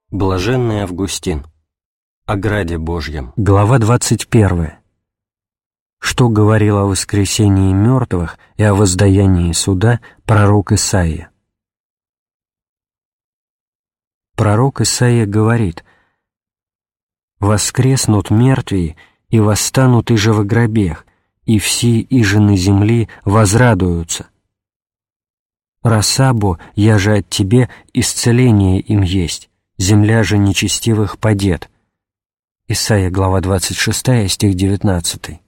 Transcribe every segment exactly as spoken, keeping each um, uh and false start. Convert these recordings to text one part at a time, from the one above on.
Блаженный Августин. О граде Божьем. Глава двадцать первая. Что говорил о воскресении мертвых и о воздаянии суда пророк Исаия? Пророк Исаия говорит: «Воскреснут мертвые, и восстанут иже во гробех, и все иже на земли возрадуются. Рассабо, я же от тебе, исцеление им есть, земля же нечестивых падет». Исайя, глава двадцать шестая, стих девятнадцатый.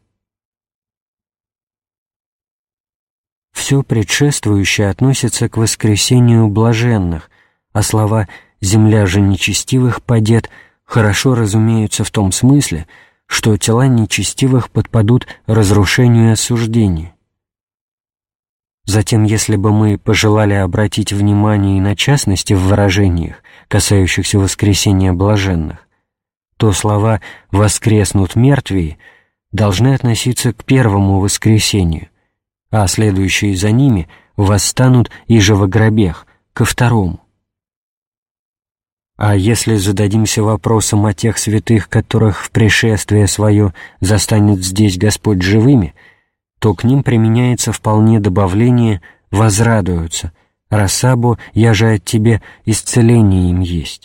Все предшествующее относится к воскресению блаженных, а слова «земля же нечестивых падет» хорошо разумеются в том смысле, что тела нечестивых подпадут разрушению и осуждению. Затем, если бы мы пожелали обратить внимание и на частности в выражениях, касающихся воскресения блаженных, то слова «воскреснут мертвые» должны относиться к первому воскресению, а следующие за ними «восстанут иже во гробех» ко второму. А если зададимся вопросом о тех святых, которых в пришествие свое застанет здесь Господь живыми, то к ним применяется вполне добавление «возрадуются», «рассабо, я же от тебе, исцеление им есть».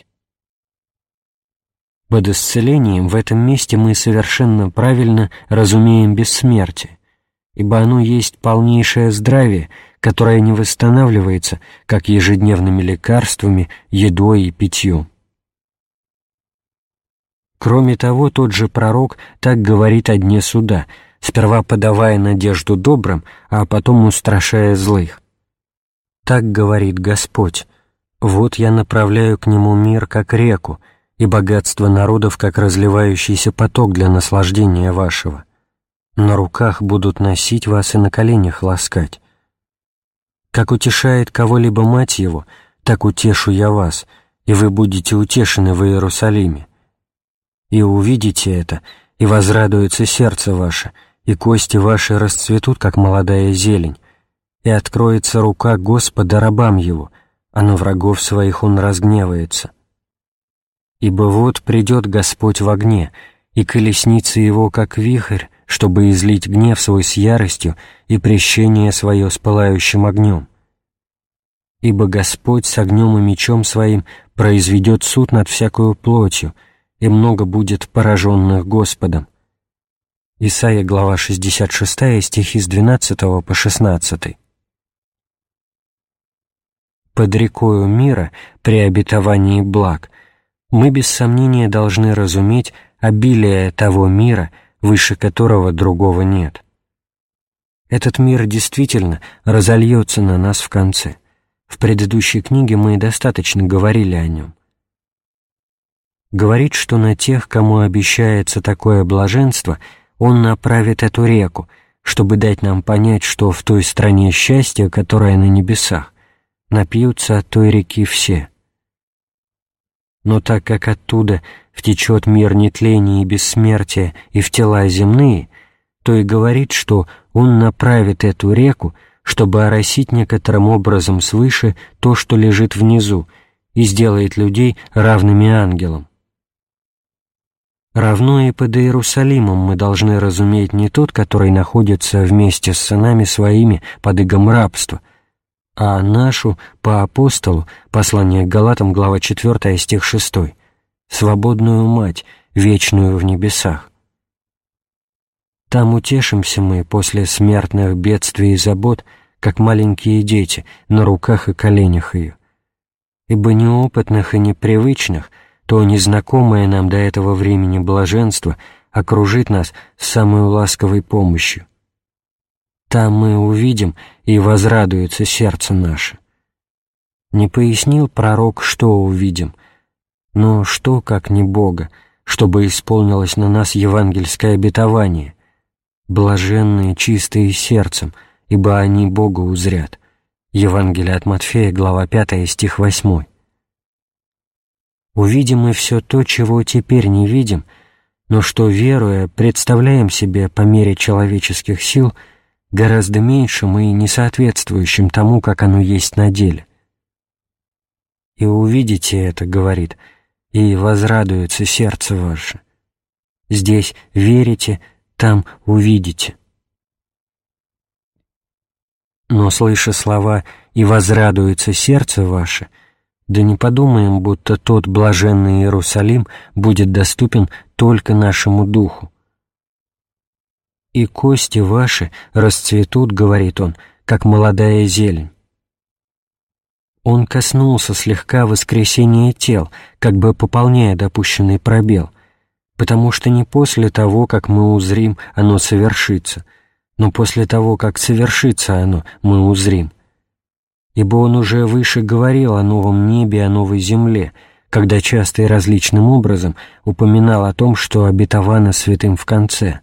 Под исцелением в этом месте мы совершенно правильно разумеем бессмертие, ибо оно есть полнейшее здравие, которое не восстанавливается, как ежедневными лекарствами, едой и питьем. Кроме того, тот же пророк так говорит о дне суда, сперва подавая надежду добрым, а потом устрашая злых. «Так говорит Господь: вот я направляю к нему мир, как реку, и богатство народов, как разливающийся поток для наслаждения вашего. На руках будут носить вас и на коленях ласкать. Как утешает кого-либо мать его, так утешу я вас, и вы будете утешены в Иерусалиме. И увидите это, и возрадуется сердце ваше, и кости ваши расцветут, как молодая зелень, и откроется рука Господа рабам его, а на врагов своих он разгневается. Ибо вот придет Господь в огне, и колесница его, как вихрь, чтобы излить гнев свой с яростью и прещение свое с пылающим огнем. Ибо Господь с огнем и мечом своим произведет суд над всякою плотью, и много будет пораженных Господом». Исайя, глава шестьдесят шестая, стихи с двенадцатого по шестнадцатый. Под рекою мира, при обетовании благ, мы без сомнения должны разуметь обилие того мира, выше которого другого нет. Этот мир действительно разольется на нас в конце. В предыдущей книге мы достаточно говорили о нем. Говорит, что на тех, кому обещается такое блаженство, Он направит эту реку, чтобы дать нам понять, что в той стране счастья, которая на небесах, напьются от той реки все. Но так как оттуда втечет мир нетления и бессмертия и в тела земные, то и говорит, что Он направит эту реку, чтобы оросить некоторым образом свыше то, что лежит внизу, и сделает людей равными ангелам. Равно и под Иерусалимом мы должны разуметь не тот, который находится вместе с сынами своими под игом рабства, а нашу, по апостолу, послание к Галатам, глава четвёртая, стих шестой, свободную мать, вечную в небесах. Там утешимся мы после смертных бедствий и забот, как маленькие дети, на руках и коленях ее. Ибо неопытных и непривычных, то незнакомое нам до этого времени блаженство окружит нас с самой ласковой помощью. Там мы увидим, и возрадуется сердце наше. Не пояснил пророк, что увидим, но что, как не Бога, чтобы исполнилось на нас евангельское обетование: «Блаженные, чистые сердцем, ибо они Бога узрят». Евангелие от Матфея, глава пятая, стих восьмой. Увидим мы все то, чего теперь не видим, но что, веруя, представляем себе по мере человеческих сил гораздо меньшим и несоответствующим тому, как оно есть на деле. «И увидите это, — говорит, — и возрадуется сердце ваше. Здесь верите, там увидите. Но, слыша слова «и возрадуется сердце ваше», да не подумаем, будто тот блаженный Иерусалим будет доступен только нашему духу. «И кости ваши расцветут, — говорит он, — как молодая зелень». Он коснулся слегка воскресения тел, как бы пополняя допущенный пробел, потому что не после того, как мы узрим, оно совершится, но после того, как совершится оно, мы узрим. Ибо он уже выше говорил о новом небе и о новой земле, когда часто и различным образом упоминал о том, что обетовано святым в конце.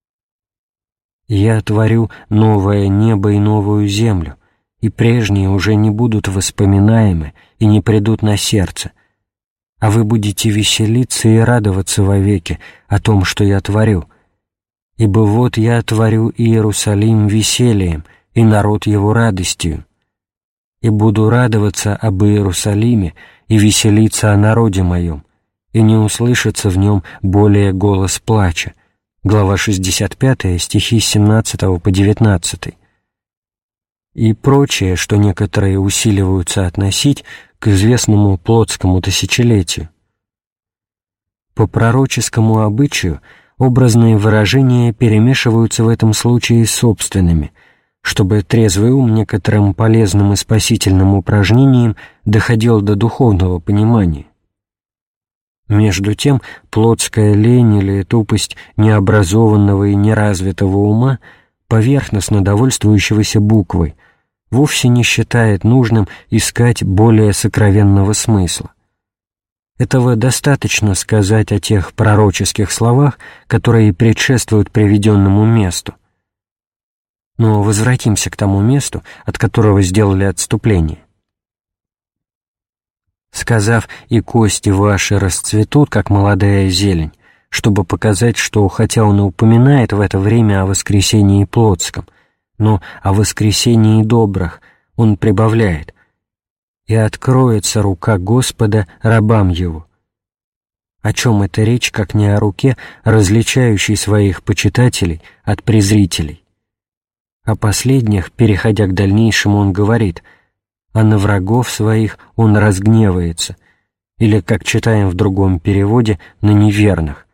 «Я творю новое небо и новую землю, и прежние уже не будут воспоминаемы и не придут на сердце, а вы будете веселиться и радоваться вовеки о том, что я творю. Ибо вот я творю Иерусалим весельем, и народ его радостью. И буду радоваться об Иерусалиме и веселиться о народе моем, и не услышится в нем более голос плача». Глава шестьдесят пятая, стихи с семнадцатого по девятнадцатый. И прочее, что некоторые усиливаются относить к известному плотскому тысячелетию. По пророческому обычаю образные выражения перемешиваются в этом случае с собственными, чтобы трезвый ум некоторым полезным и спасительным упражнением доходил до духовного понимания. Между тем, плотская лень или тупость необразованного и неразвитого ума, поверхностно довольствующегося буквой, вовсе не считает нужным искать более сокровенного смысла. Этого достаточно сказать о тех пророческих словах, которые предшествуют приведенному месту. Но возвратимся к тому месту, от которого сделали отступление. Сказав «и кости ваши расцветут, как молодая зелень», чтобы показать, что, хотя он и упоминает в это время о воскресении плотском, но о воскресении добрых, он прибавляет «и откроется рука Господа рабам его». О чем эта речь, как не о руке, различающей своих почитателей от презрителей? О последних, переходя к дальнейшему, он говорит – а на врагов своих он разгневается, или, как читаем в другом переводе, на неверных.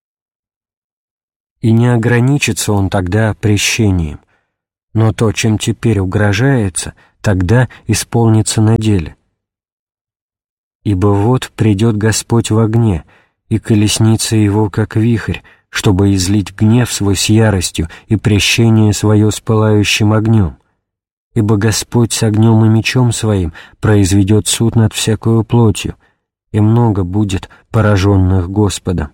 И не ограничится он тогда прещением, но то, чем теперь угрожается, тогда исполнится на деле. Ибо вот придет Господь в огне, и колесница его, как вихрь, чтобы излить гнев свой с яростью и прещение свое с пылающим огнем. Ибо Господь с огнем и мечом своим произведет суд над всякою плотью, и много будет пораженных Господом.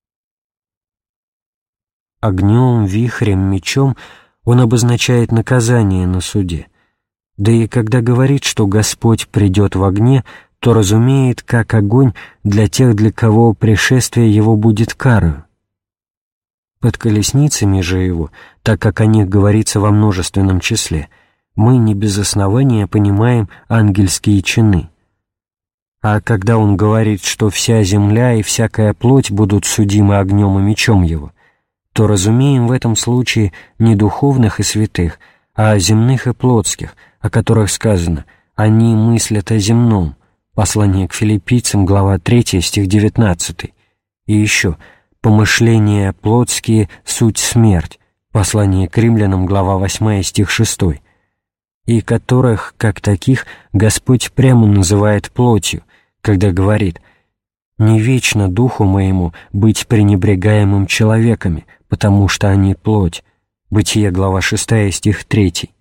Огнем, вихрем, мечом он обозначает наказание на суде, да и когда говорит, что Господь придет в огне, то разумеет, как огонь для тех, для кого пришествие его будет карою. Под колесницами же его, так как о них говорится во множественном числе, мы не без основания понимаем ангельские чины. А когда он говорит, что вся земля и всякая плоть будут судимы огнем и мечом его, то разумеем в этом случае не духовных и святых, а земных и плотских, о которых сказано «они мыслят о земном», послание к филиппийцам, глава третья, стих девятнадцатый, и еще «помышления плотские — суть смерть», послание к римлянам, глава восьмая, стих шестой, и которых, как таких, Господь прямо называет плотью, когда говорит «не вечно духу моему быть пренебрегаемым человеками, потому что они плоть». Бытие, глава шестая, стих третий.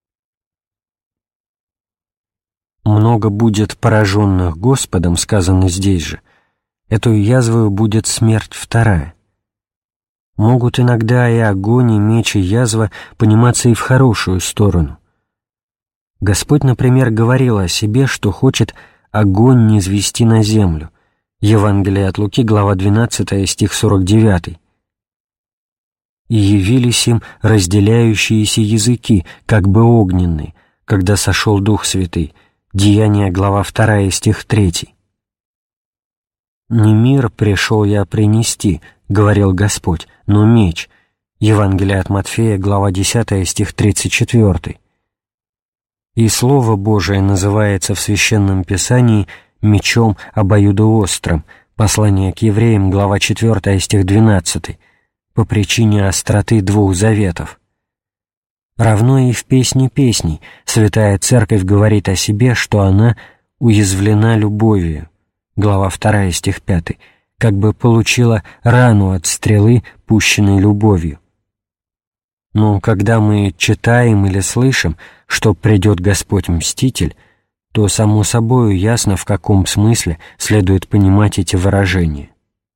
«Много будет пораженных Господом», сказано здесь же, эту язвою будет смерть вторая. Могут иногда и огонь, и меч, и язва пониматься и в хорошую сторону. Господь, например, говорил о себе, что хочет огонь низвести на землю. Евангелие от Луки, глава двенадцатая, стих сорок девятый. «И явились им разделяющиеся языки, как бы огненные, когда сошел Дух Святый». Деяния, глава вторая, стих третий. «Не мир пришел я принести, — говорил Господь, — но меч». Евангелие от Матфея, глава десятая, стих тридцать четвёртый. И Слово Божие называется в Священном Писании мечом обоюдоострым, послание к евреям, глава четвёртая, стих двенадцатый, по причине остроты двух заветов. Равно и в «Песне песней» Святая Церковь говорит о себе, что она уязвлена любовью, глава вторая, стих пятый, как бы получила рану от стрелы, пущенной любовью. Но когда мы читаем или слышим, что придет Господь-Мститель, то само собою ясно, в каком смысле следует понимать эти выражения.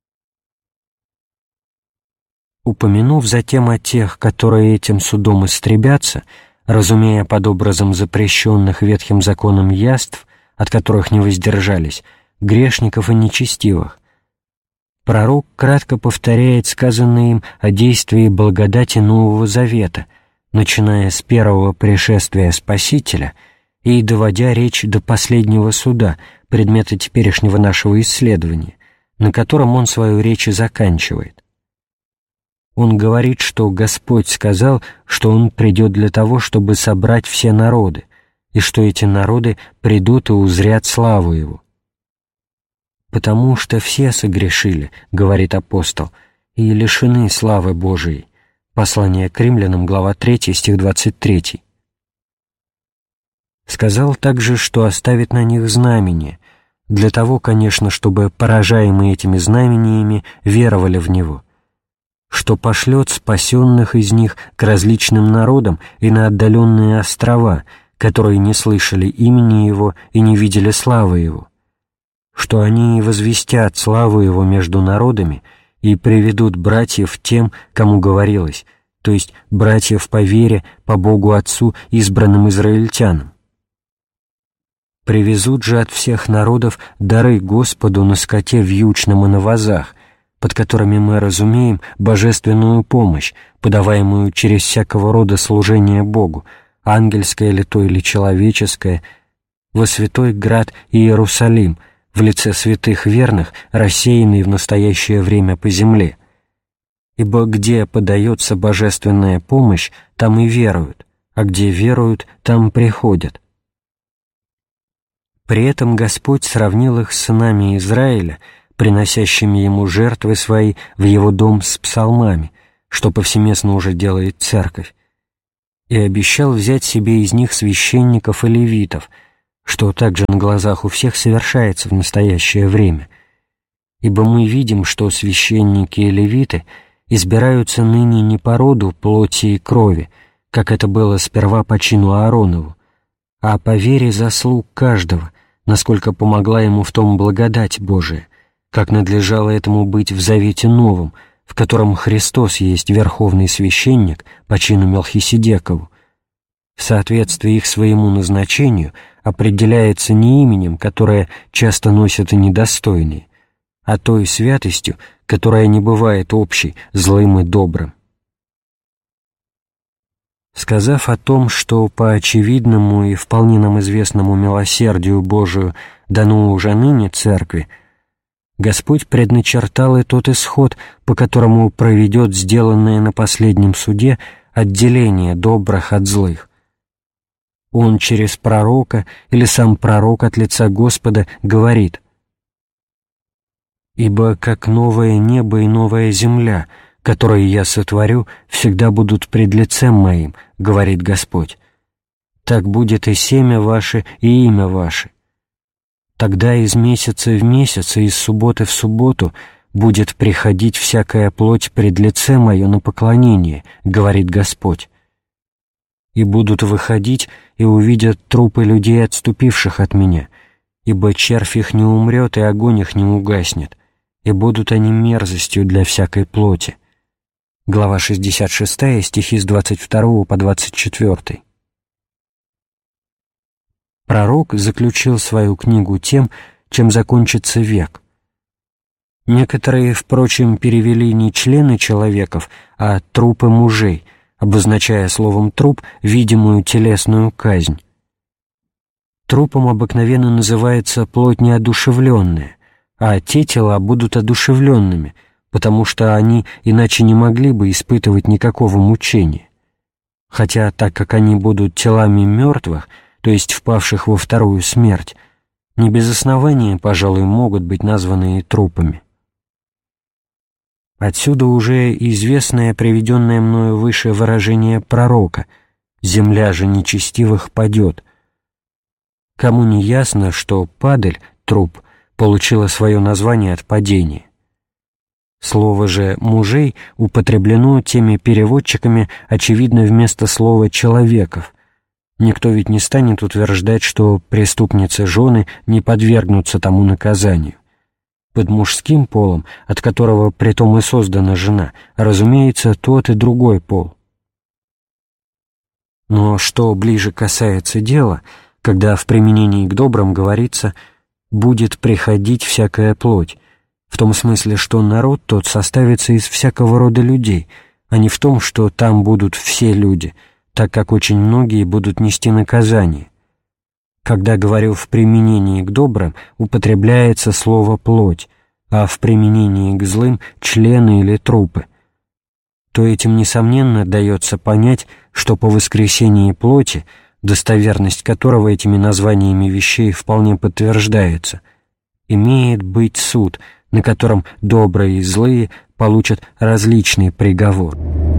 Упомянув затем о тех, которые этим судом истребятся, разумея под образом запрещенных Ветхим законом яств, от которых не воздержались, грешников и нечестивых, пророк кратко повторяет сказанное им о действии благодати Нового Завета, начиная с первого пришествия Спасителя и доводя речь до последнего суда, предмета теперешнего нашего исследования, на котором он свою речь и заканчивает. Он говорит, что Господь сказал, что Он придет для того, чтобы собрать все народы, и что эти народы придут и узрят славу Его. «Потому что все согрешили, — говорит апостол, — и лишены славы Божией». Послание к римлянам, глава третья, стих двадцать третий. Сказал также, что оставит на них знамения, для того, конечно, чтобы поражаемые этими знамениями веровали в Него, что пошлет спасенных из них к различным народам и на отдаленные острова, которые не слышали имени Его и не видели славы Его, что они возвестят славу Его между народами и приведут братьев тем, кому говорилось, то есть братьев по вере, по Богу Отцу, избранным израильтянам. Привезут же от всех народов дары Господу на скоте вьючном и на вазах, под которыми мы разумеем божественную помощь, подаваемую через всякого рода служение Богу, ангельское ли то или человеческое, во святой град Иерусалим, в лице святых верных, рассеянный в настоящее время по земле. Ибо где подается божественная помощь, там и веруют, а где веруют, там приходят. При этом Господь сравнил их с сынами Израиля, приносящими Ему жертвы свои в Его дом с псалмами, что повсеместно уже делает Церковь, и обещал взять себе из них священников и левитов, что также на глазах у всех совершается в настоящее время, ибо мы видим, что священники и левиты избираются ныне не по роду плоти и крови, как это было сперва по чину Ааронову, а по вере заслуг каждого, насколько помогла ему в том благодать Божия, как надлежало этому быть в Завете Новом, в котором Христос есть верховный священник по чину Мелхиседекову. В соответствии их своему назначению определяется не именем, которое часто носят и недостойные, а той святостью, которая не бывает общей злым и добрым. Сказав о том, что по очевидному и вполне нам известному милосердию Божию дано уже ныне Церкви, Господь предначертал и тот исход, по которому проведет сделанное на последнем суде отделение добрых от злых. Он через пророка или сам пророк от лица Господа говорит: «Ибо как новое небо и новая земля, которые я сотворю, всегда будут пред лицем моим, говорит Господь. Так будет и семя ваше, и имя ваше. Тогда из месяца в месяц и из субботы в субботу будет приходить всякая плоть пред лице мое на поклонение, говорит Господь. И будут выходить и увидят трупы людей, отступивших от меня, ибо червь их не умрет и огонь их не угаснет, и будут они мерзостью для всякой плоти». Глава шестьдесят шестая, стихи с двадцать второго по двадцать четвёртый. Пророк заключил свою книгу тем, чем закончится век. Некоторые, впрочем, перевели не члены человеков, а трупы мужей, обозначая словом «труп» видимую телесную казнь. Трупом обыкновенно называется плоть неодушевленная, а те тела будут одушевленными, потому что они иначе не могли бы испытывать никакого мучения. Хотя, так как они будут телами мертвых, то есть впавших во вторую смерть, не без основания, пожалуй, могут быть названы и трупами. Отсюда уже известное приведенное мною выше выражение пророка «Земля же нечестивых падет». Кому не ясно, что падаль, труп, получила свое название от падения. Слово же «мужей» употреблено теми переводчиками, очевидно, вместо слова «человеков». Никто ведь не станет утверждать, что преступницы-жены не подвергнутся тому наказанию. Под мужским полом, от которого притом и создана жена, разумеется, тот и другой пол. Но что ближе касается дела, когда в применении к добрым говорится «будет приходить всякая плоть», в том смысле, что народ тот составится из всякого рода людей, а не в том, что там будут все люди, так как очень многие будут нести наказание. Когда говорю в применении к добрым, употребляется слово «плоть», а в применении к злым — члены или трупы, то этим, несомненно, дается понять, что по воскресении плоти, достоверность которого этими названиями вещей вполне подтверждается, имеет быть суд, на котором добрые и злые получат различный приговор.